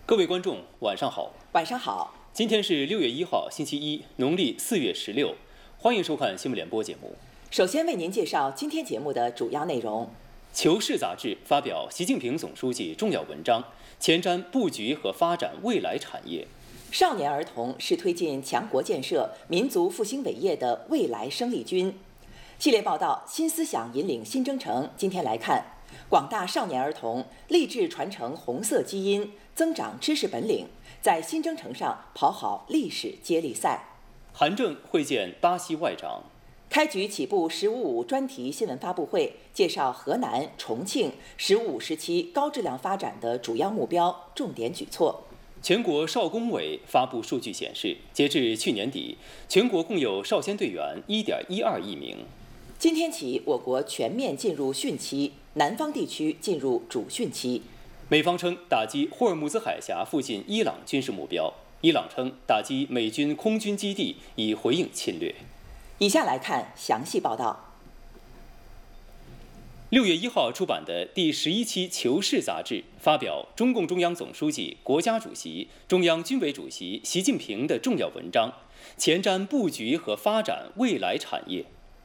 各位观众，晚上好。 晚上好。 今天是6月1号，星期一，农历4月16。欢迎收看新闻联播节目。 首先为您介绍今天节目的主要内容。《 求是》杂志发表习近平总书记重要文章，前瞻布局和发展未来产业。 少年儿童是推进强国建设、民族复兴伟业的未来生力军。系列报道《新思想引领新征程》，今天来看广大少年儿童立志传承红色基因，增长知识本领，在新征程上跑好历史接力赛。 韩正会见巴西外长。 开局起步“十五五”专题新闻发布会，介绍河南、重庆“十五五”时期高质量发展的主要目标、重点举措。 全国少工委发布数据显示，截至去年底，全国共有少先队员1.12亿名。 今天起，我国全面进入汛期，南方地区进入主汛期。 美方称打击霍尔木兹海峡附近伊朗军事目标，伊朗称打击美军空军基地以回应侵略。 以下来看详细报道。 6月1号出版的第11期《求是》杂志发表中共中央总书记、国家主席、中央军委主席习近平的重要文章，前瞻布局和发展未来产业。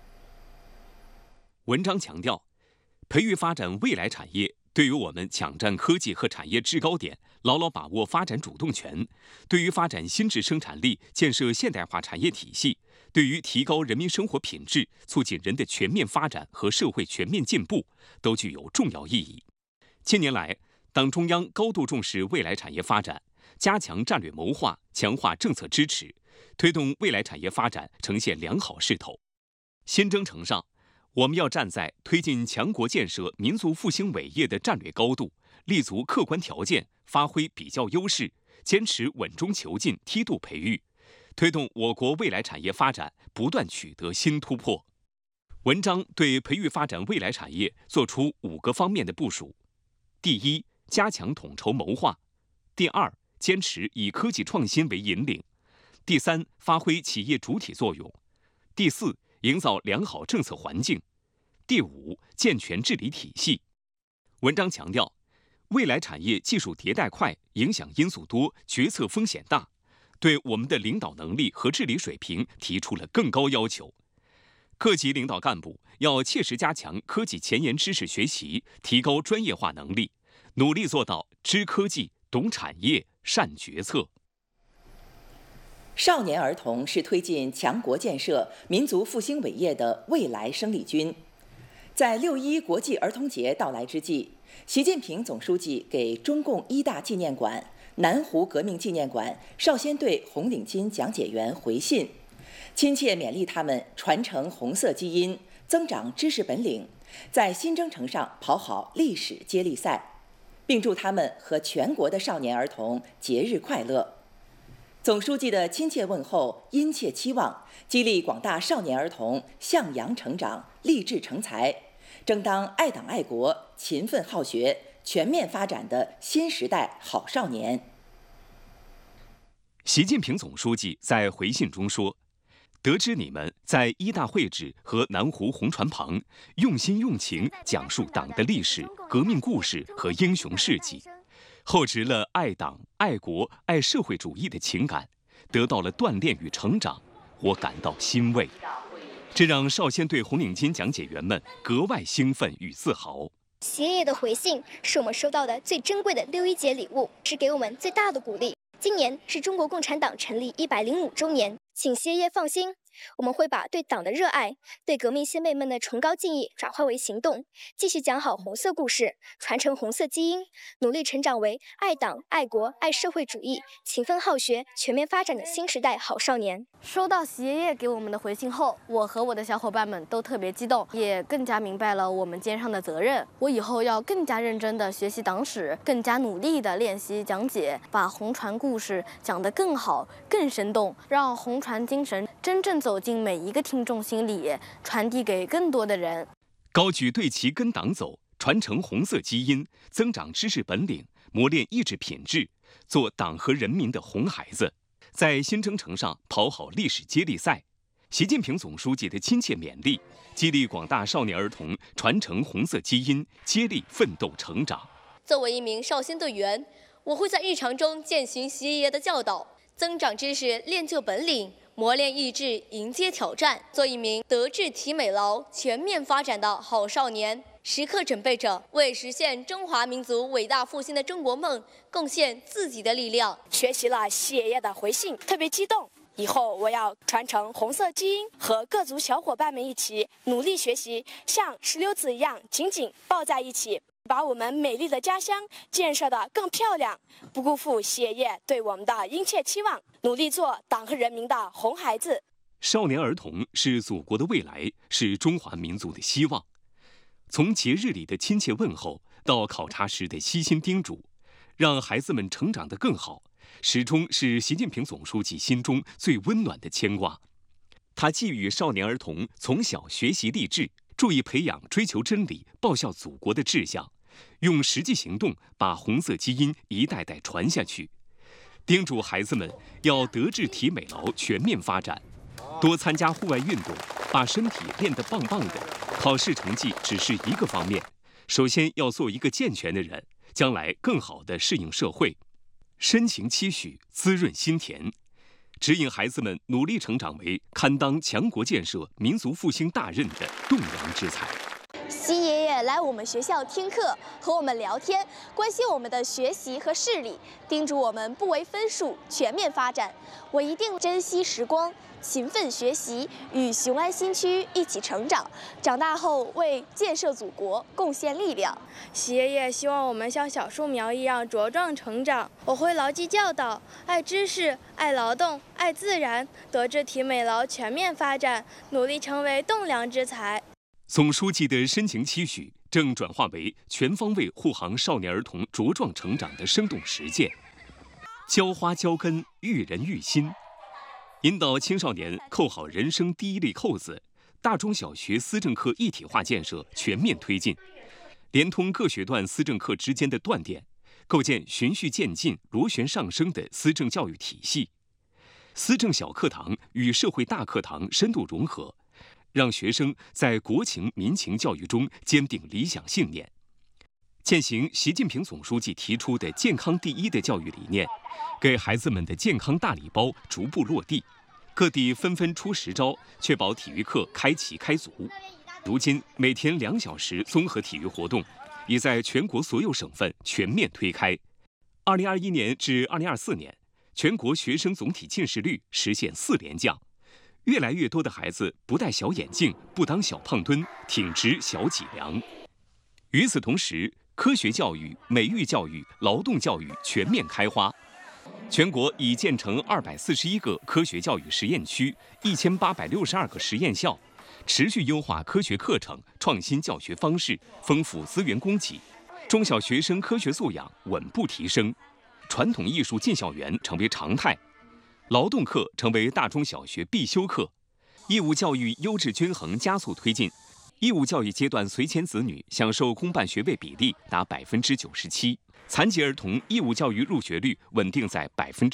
文章强调，培育发展未来产业对于我们抢占科技和产业制高点，牢牢把握发展主动权，对于发展新质生产力、建设现代化产业体系，对于提高人民生活品质、促进人的全面发展和社会全面进步，都具有重要意义。近年来，党中央高度重视未来产业发展，加强战略谋划，强化政策支持，推动未来产业发展呈现良好势头。新征程上，我们要站在推进强国建设、民族复兴伟业的战略高度，立足客观条件，发挥比较优势，坚持稳中求进、梯度培育，推动我国未来产业发展不断取得新突破。文章对培育发展未来产业作出5个方面的部署：第一，加强统筹谋划；第二，坚持以科技创新为引领；第三，发挥企业主体作用；第四，营造良好政策环境；第五，健全治理体系。文章强调，未来产业技术迭代快，影响因素多，决策风险大，对我们的领导能力和治理水平提出了更高要求。各级领导干部要切实加强科技前沿知识学习，提高专业化能力，努力做到知科技、懂产业、善决策。 少年儿童是推进强国建设、民族复兴伟业的未来生力军。在6·1国际儿童节到来之际，习近平总书记给中共一大纪念馆、南湖革命纪念馆少先队红领巾讲解员回信，亲切勉励他们传承红色基因，增长知识本领，在新征程上跑好历史接力赛，并祝他们和全国的少年儿童节日快乐。总书记的亲切问候、殷切期望，激励广大少年儿童向阳成长、立志成才，争当爱党爱国、勤奋好学、全面发展的新时代好少年。 习近平总书记在回信中说，得知你们在一大会址和南湖红船旁用心用情讲述党的历史、革命故事和英雄事迹，厚植了爱党、爱国、爱社会主义的情感，得到了锻炼与成长，我感到欣慰。这让少先队红领巾讲解员们格外兴奋与自豪。 习爷爷的回信是我们收到的最珍贵的6·1节礼物，是给我们最大的鼓励。今年是中国共产党成立105周年，请习爷爷放心，我们会把对党的热爱、对革命先辈们的崇高敬意转化为行动，继续讲好红色故事，传承红色基因，努力成长为爱党、爱国、爱社会主义、勤奋好学、全面发展的新时代好少年。 收到习爷爷给我们的回信后，我和我的小伙伴们都特别激动，也更加明白了我们肩上的责任。我以后要更加认真地学习党史，更加努力地练习讲解，把红船故事讲得更好、更生动，让红船精神真正走进每一个听众心里，传递给更多的人。 高举队旗跟党走，传承红色基因，增长知识本领，磨练意志品质，做党和人民的红孩子，在新征程上跑好历史接力赛。习近平总书记的亲切勉励，激励广大少年儿童传承红色基因，接力奋斗成长。 作为一名少先队员， 我会在日常中践行习爷爷的教导，增长知识，练就本领，磨练意志，迎接挑战，做一名德智体美劳全面发展的好少年，时刻准备着为实现中华民族伟大复兴的中国梦贡献自己的力量。 学习了习爷爷的回信，特别激动。以后我要传承红色基因，和各族小伙伴们一起努力学习，像石榴籽一样紧紧抱在一起，把我们美丽的家乡建设得更漂亮，不辜负习爷爷对我们的殷切期望，努力做党和人民的红孩子。 少年儿童是祖国的未来，是中华民族的希望。从节日里的亲切问候，到考察时的悉心叮嘱，让孩子们成长得更好，始终是习近平总书记心中最温暖的牵挂。他寄予少年儿童从小学习立志，注意培养追求真理、报效祖国的志向，用实际行动把红色基因一代代传下去。叮嘱孩子们要德智体美劳全面发展，多参加户外运动，把身体练得棒棒的。考试成绩只是一个方面，首先要做一个健全的人，将来更好地适应社会。深情期许，滋润心田，指引孩子们努力成长为堪当强国建设、民族复兴大任的栋梁之才。 习爷爷来我们学校听课，和我们聊天，关心我们的学习和视力，叮嘱我们不为分数，全面发展。我一定珍惜时光，勤奋学习，与雄安新区一起成长，长大后为建设祖国贡献力量。 习爷爷希望我们像小树苗一样茁壮成长，我会牢记教导，爱知识，爱劳动，爱自然，德智体美劳全面发展，努力成为栋梁之才。 总书记的深情期许正转化为全方位护航少年儿童茁壮成长的生动实践。浇花浇根，育人育心，引导青少年扣好人生第一粒扣子，大中小学思政课一体化建设全面推进，连通各学段思政课之间的断点，构建循序渐进、螺旋上升的思政教育体系。思政小课堂与社会大课堂深度融合，让学生在国情民情教育中坚定理想信念，践行习近平总书记提出的健康第一的教育理念，给孩子们的健康大礼包逐步落地。各地纷纷出实招，确保体育课开齐开足。如今每天2小时综合体育活动已在全国所有省份全面推开。2021年至2024年，全国学生总体近视率实现4连降。越来越多的孩子不戴小眼镜，不当小胖墩，挺直小脊梁。与此同时，科学教育、美育教育、劳动教育全面开花。全国已建成241个科学教育实验区，1862个实验校，持续优化科学课程，创新教学方式，丰富资源供给，中小学生科学素养稳步提升，传统艺术进校园成为常态。劳动课成为大中小学必修课，义务教育优质均衡加速推进，义务教育阶段随迁子女享受公办学位比例达97%，残疾儿童义务教育入学率稳定在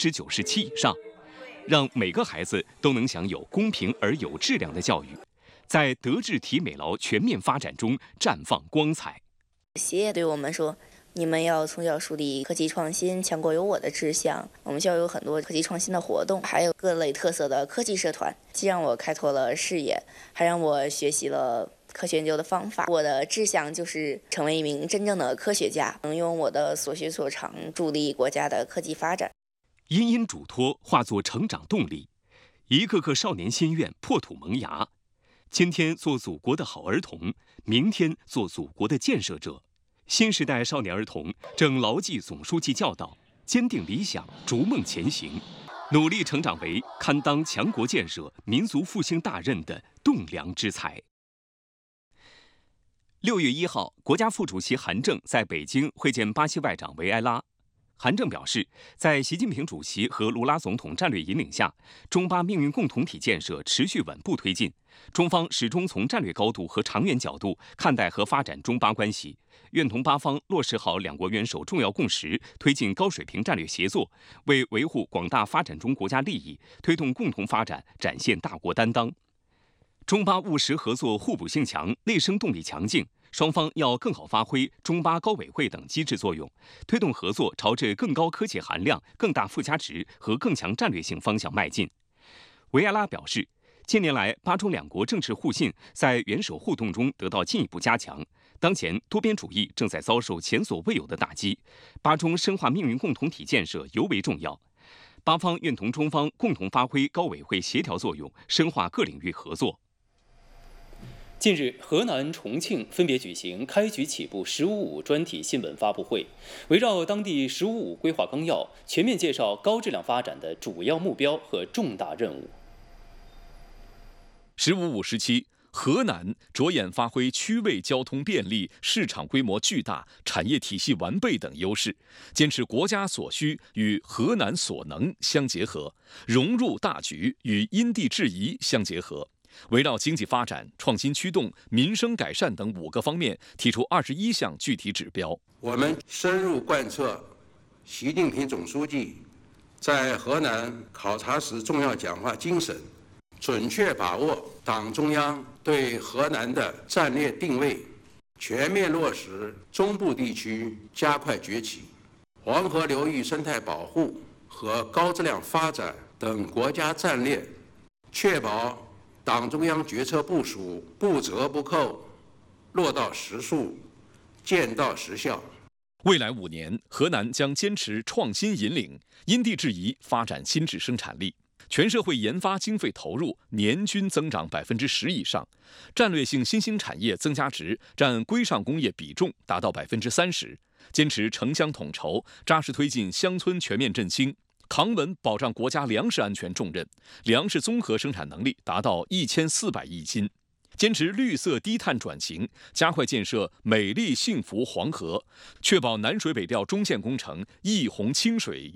97%以上，让每个孩子都能享有公平而有质量的教育，在德智体美劳全面发展中绽放光彩。 习爷爷对我们说，你们要从小树立科技创新强国有我的志向。我们校有很多科技创新的活动，还有各类特色的科技社团，既让我开拓了视野，还让我学习了科学研究的方法。我的志向就是成为一名真正的科学家，能用我的所学所长助力国家的科技发展。 殷殷嘱托化作成长动力，一个个少年心愿破土萌芽。今天做祖国的好儿童，明天做祖国的建设者。新时代少年儿童正牢记总书记教导，坚定理想，逐梦前行，努力成长为堪当强国建设、民族复兴大任的栋梁之才。6月1号，国家副主席韩正在北京会见巴西外长维埃拉。韩正表示，在习近平主席和卢拉总统战略引领下，中巴命运共同体建设持续稳步推进。中方始终从战略高度和长远角度看待和发展中巴关系，愿同巴方落实好两国元首重要共识，推进高水平战略协作，为维护广大发展中国家利益、推动共同发展展现大国担当。中巴务实合作互补性强，内生动力强劲， 双方要更好发挥中巴高委会等机制作用，推动合作朝着更高科技含量、更大附加值和更强战略性方向迈进。维埃拉表示，近年来巴中两国政治互信在元首互动中得到进一步加强，当前多边主义正在遭受前所未有的打击，巴中深化命运共同体建设尤为重要。巴方愿同中方共同发挥高委会协调作用，深化各领域合作。 近日，河南、重庆分别举行开局起步“十五五”专题新闻发布会，围绕当地“十五五”规划纲要，全面介绍高质量发展的主要目标和重大任务。 “十五五”时期，河南着眼发挥区位交通便利、市场规模巨大、产业体系完备等优势，坚持国家所需与河南所能相结合，融入大局与因地制宜相结合。围绕经济发展、创新驱动、民生改善等5个方面，提出21项具体指标。 我们深入贯彻习近平总书记在河南考察时重要讲话精神，准确把握党中央对河南的战略定位，全面落实中部地区加快崛起、黄河流域生态保护和高质量发展等国家战略，确保党中央决策部署不折不扣，落到实处，见到实效。 未来5年，河南将坚持创新引领、因地制宜发展新质生产力，全社会研发经费投入年均增长10%以上，战略性新兴产业增加值占规上工业比重达到30%，坚持城乡统筹，扎实推进乡村全面振兴，扛稳保障国家粮食安全重任，粮食综合生产能力达到1400亿斤。坚持绿色低碳转型，加快建设美丽幸福黄河，确保南水北调中线工程一洪清水